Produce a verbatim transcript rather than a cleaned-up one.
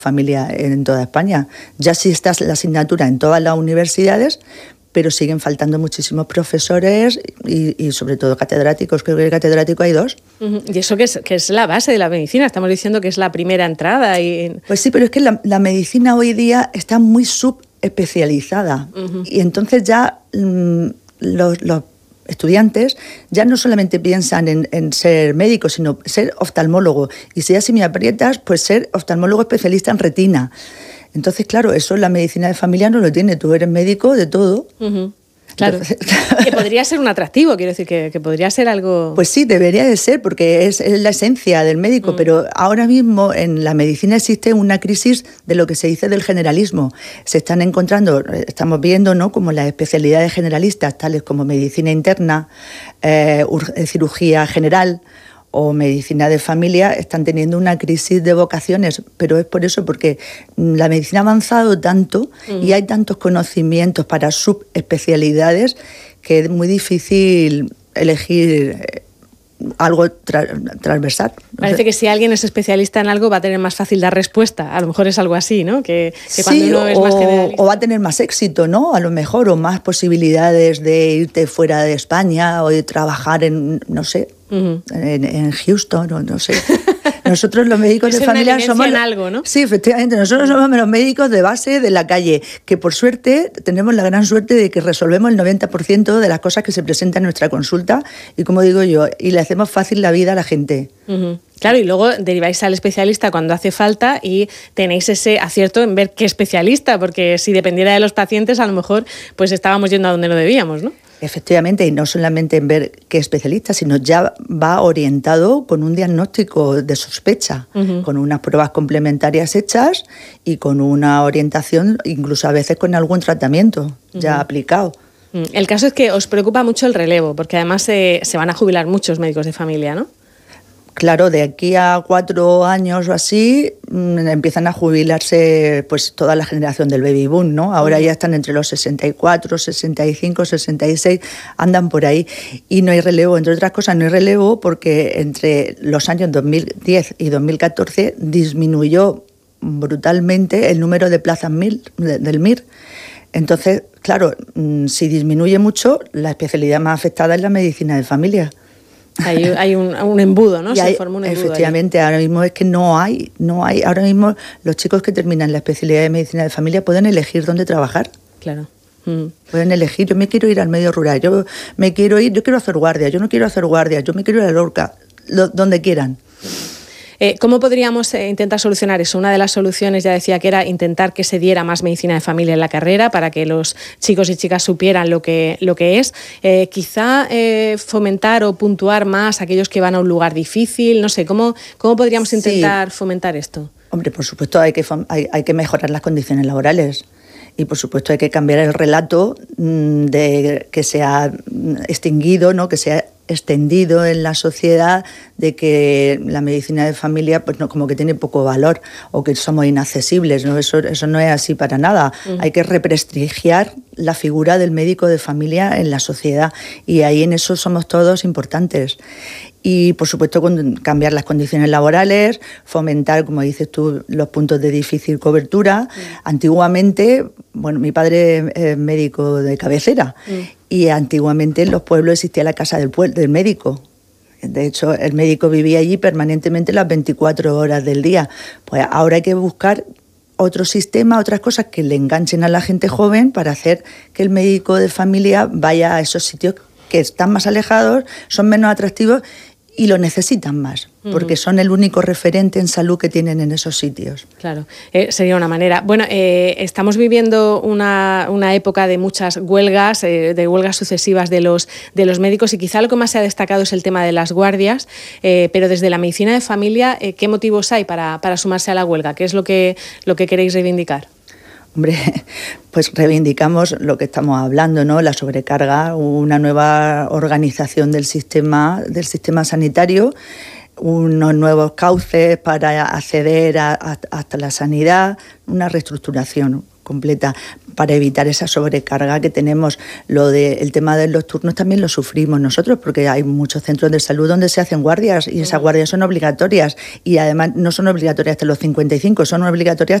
familia en toda España. Ya sí está la asignatura en todas las universidades, pero siguen faltando muchísimos profesores y, y sobre todo catedráticos. Creo que catedrático hay dos. Uh-huh. Y eso que es, que es la base de la medicina, estamos diciendo que es la primera entrada. Y... Pues sí, pero es que la, la medicina hoy día está muy subespecializada. Uh-huh. Y entonces ya mmm, los, los estudiantes ya no solamente piensan en, en ser médico, sino ser oftalmólogo. Y si así me aprietas, pues ser oftalmólogo especialista en retina. Entonces, claro, eso la medicina de familia no lo tiene. Tú eres médico de todo. Uh-huh. Claro, entonces, que podría ser un atractivo, quiero decir, que, que podría ser algo... Pues sí, debería de ser, porque es, es la esencia del médico, mm. pero ahora mismo en la medicina existe una crisis de lo que se dice del generalismo. Se están encontrando, estamos viendo, ¿no?, como las especialidades generalistas, tales como medicina interna, eh, cirugía general o medicina de familia, están teniendo una crisis de vocaciones, pero es por eso, porque la medicina ha avanzado tanto mm. y hay tantos conocimientos para subespecialidades que es muy difícil elegir algo tra- transversal. Parece no sé. que si alguien es especialista en algo va a tener más fácil dar respuesta, a lo mejor es algo así, ¿no? Que, que cuando sí, uno es o, más generalista. O va a tener más éxito, ¿no? A lo mejor, o más posibilidades de irte fuera de España o de trabajar en, no sé, uh-huh. en, en Houston o no sé. Nosotros los médicos de familia somos... en algo, ¿no? Sí, efectivamente, nosotros somos los médicos de base de la calle, que por suerte tenemos la gran suerte de que resolvemos el noventa por ciento de las cosas que se presentan en nuestra consulta y, como digo yo, y le hacemos fácil la vida a la gente. Uh-huh. Claro, y luego deriváis al especialista cuando hace falta y tenéis ese acierto en ver qué especialista, porque si dependiera de los pacientes, a lo mejor pues estábamos yendo a donde no debíamos, ¿no? Efectivamente, y no solamente en ver qué especialista, sino ya va orientado con un diagnóstico de sospecha, uh-huh. con unas pruebas complementarias hechas y con una orientación, incluso a veces con algún tratamiento uh-huh. ya aplicado. El caso es que os preocupa mucho el relevo, porque además se, se van a jubilar muchos médicos de familia, ¿no? Claro, de aquí a cuatro años o así mmm, empiezan a jubilarse pues toda la generación del baby boom, ¿no? Ahora uh-huh. ya están entre los sesenta y cuatro, sesenta y cinco, sesenta y seis, andan por ahí y no hay relevo. Entre otras cosas, no hay relevo porque entre los años dos mil diez y dos mil catorce disminuyó brutalmente el número de plazas mil, de, del M I R. Entonces, claro, mmm, si disminuye mucho, la especialidad más afectada es la medicina de familia. Hay, hay un, un embudo, ¿no? Y Se hay, forma un embudo. Efectivamente, ahí. Ahora mismo es que no hay, no hay. Ahora mismo los chicos que terminan la especialidad de medicina de familia pueden elegir dónde trabajar. Claro. Mm. Pueden elegir, yo me quiero ir al medio rural, yo me quiero ir, yo quiero hacer guardia, yo no quiero hacer guardia, yo me quiero ir a Lorca, lo, donde quieran. Eh, ¿Cómo podríamos eh, intentar solucionar eso? Una de las soluciones, ya decía, que era intentar que se diera más medicina de familia en la carrera para que los chicos y chicas supieran lo que, lo que es. Eh, quizá eh, fomentar o puntuar más a aquellos que van a un lugar difícil. No sé, ¿cómo, cómo podríamos intentar sí. fomentar esto? Hombre, por supuesto hay que, hay, hay que mejorar las condiciones laborales. Y, por supuesto, hay que cambiar el relato mmm, de que se ha extinguido, ¿no?, que se ha extendido en la sociedad de que la medicina de familia pues no, como que tiene poco valor o que somos inaccesibles, ¿no? Eso, eso no es así para nada. Uh-huh. Hay que represtigiar la figura del médico de familia en la sociedad y ahí en eso somos todos importantes. Y, por supuesto, cambiar las condiciones laborales, fomentar, como dices tú, los puntos de difícil cobertura. Mm. Antiguamente, bueno, mi padre es médico de cabecera mm. y antiguamente en los pueblos existía la casa del, pueblo, del médico. De hecho, el médico vivía allí permanentemente las veinticuatro horas del día. Pues ahora hay que buscar otro sistema, otras cosas que le enganchen a la gente joven para hacer que el médico de familia vaya a esos sitios que están más alejados, son menos atractivos y lo necesitan más, porque son el único referente en salud que tienen en esos sitios. Claro, eh, sería una manera. Bueno, eh, estamos viviendo una, una época de muchas huelgas, eh, de huelgas sucesivas de los, de los médicos y quizá lo que más se ha destacado es el tema de las guardias, eh, pero desde la medicina de familia, eh, ¿qué motivos hay para, para sumarse a la huelga? ¿Qué es lo que, lo que queréis reivindicar? Hombre, pues reivindicamos lo que estamos hablando, ¿no? La sobrecarga, una nueva organización del sistema, del sistema sanitario, unos nuevos cauces para acceder a, a, hasta la sanidad, una reestructuración completa para evitar esa sobrecarga que tenemos. Lo de, el tema de los turnos también lo sufrimos nosotros, porque hay muchos centros de salud donde se hacen guardias y esas guardias son obligatorias, y además no son obligatorias hasta los cincuenta y cinco, son obligatorias